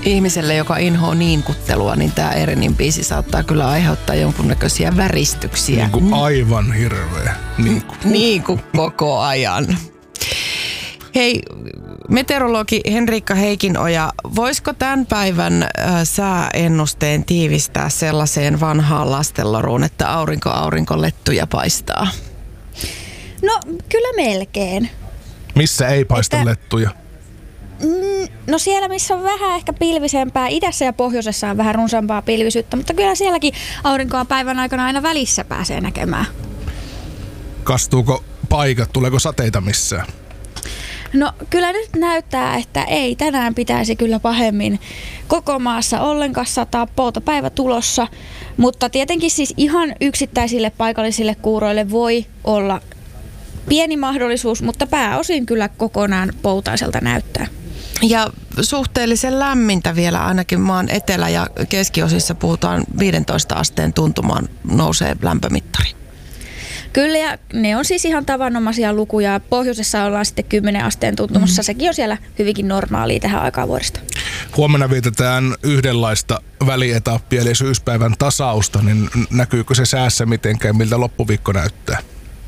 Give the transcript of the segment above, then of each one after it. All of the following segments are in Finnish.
ihmiselle, joka inhoaa niinkuttelua, niin tämä Erinin biisi saattaa kyllä aiheuttaa jonkunnäköisiä väristyksiä. Niin kuin aivan hirveä. Niin kuin koko ajan. Hei, meteorologi Henriikka Heikinoja, voisiko tämän päivän sääennusteen tiivistää sellaiseen vanhaan lastenloruun, että aurinko lettuja paistaa? No, kyllä melkein. Missä ei paista lettuja? No siellä, missä on vähän ehkä pilvisempää, idässä ja pohjoisessa on vähän runsampaa pilvisyyttä, mutta kyllä sielläkin aurinkoa päivän aikana aina välissä pääsee näkemään. Kastuuko paikat, tuleeko sateita missään? No kyllä nyt näyttää, että ei tänään pitäisi kyllä pahemmin koko maassa ollenkaan sataa, poutapäivä tulossa, mutta tietenkin siis ihan yksittäisille paikallisille kuuroille voi olla pieni mahdollisuus, mutta pääosin kyllä kokonaan poutaiselta näyttää. Ja suhteellisen lämmintä vielä ainakin maan etelä- ja keskiosissa puhutaan 15 asteen tuntumaan nousee lämpömittari. Kyllä, ja ne on siis ihan tavanomaisia lukuja. Pohjoisessa ollaan sitten 10 asteen tuntumassa. Sekin on siellä hyvinkin normaalia tähän aikaan vuodesta. Huomenna vietetään yhdenlaista välietappia, eli syyspäivän tasausta, niin näkyykö se säässä mitenkään, miltä loppuviikko näyttää?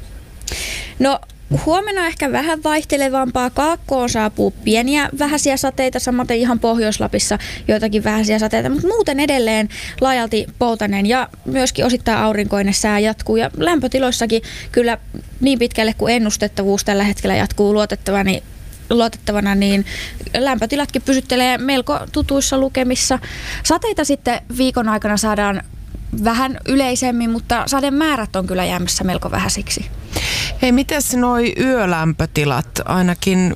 No huomenna ehkä vähän vaihtelevampaa. Kaakkoon saapuu pieniä vähäisiä sateita, samaten ihan Pohjois-Lapissa joitakin vähäisiä sateita, mutta muuten edelleen laajalti poutainen ja myöskin osittain aurinkoinen sää jatkuu. Ja lämpötiloissakin kyllä niin pitkälle kuin ennustettavuus tällä hetkellä jatkuu luotettavana, niin lämpötilatkin pysyttelee melko tutuissa lukemissa. Sateita sitten viikon aikana saadaan vähän yleisemmin, mutta sademäärät on kyllä jäämässä melko vähäisiksi. Hei, mites noi yölämpötilat? Ainakin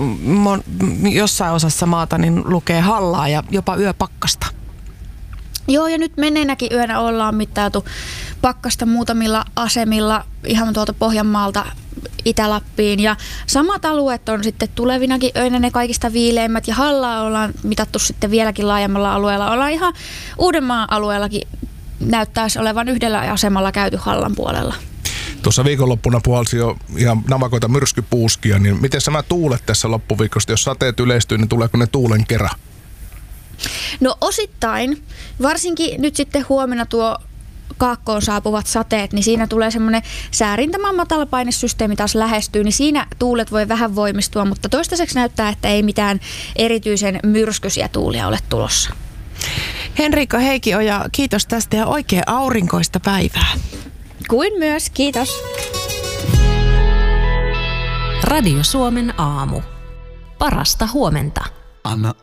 jossain osassa maata niin lukee hallaa ja jopa yöpakkasta. Joo, ja nyt menneenäkin yönä ollaan mittailtu pakkasta muutamilla asemilla ihan tuolta Pohjanmaalta Itä-Lappiin. Ja samat alueet on sitten tulevinakin öinä ne kaikista viileimmät, ja hallaa ollaan mitattu sitten vieläkin laajemmalla alueella. Ollaan ihan Uudenmaan alueellakin näyttäisi olevan yhdellä asemalla käyty hallan puolella. Tuossa viikonloppuna puhalsi jo ihan navakoita myrskypuuskia, niin miten nämä tuulet tässä loppuviikosta, jos sateet yleistyy, niin tuleeko ne tuulen kera? No osittain, varsinkin nyt sitten huomenna tuo kaakkoon saapuvat sateet, niin siinä tulee semmoinen säärintaman matalapainesysteemi taas lähestyy, niin siinä tuulet voi vähän voimistua, mutta toistaiseksi näyttää, että ei mitään erityisen myrskyisiä tuulia ole tulossa. Henriikka Heikinoja, kiitos tästä ja oikein aurinkoista päivää. Kuin myös, kiitos. Radio Suomen aamu. Parasta huomenta. Anna